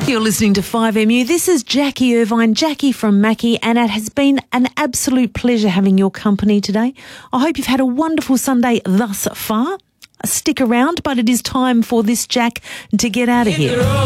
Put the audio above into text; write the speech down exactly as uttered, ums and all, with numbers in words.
You're listening to five M U. This is Jackie Irvine, Jackie from Mackie, and it has been an absolute pleasure having your company today. I hope you've had a wonderful Sunday thus far. Stick around, but it is time for this Jack to get out of here.